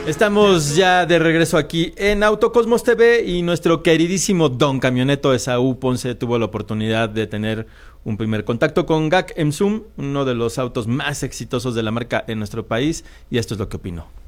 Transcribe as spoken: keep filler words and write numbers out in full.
Estamos ya de regreso aquí en Autocosmos T V y nuestro queridísimo Don Camioneto Esaú Ponce tuvo la oportunidad de tener un primer contacto con G A C M Zoom, uno de los autos más exitosos de la marca en nuestro país, y esto es lo que opinó.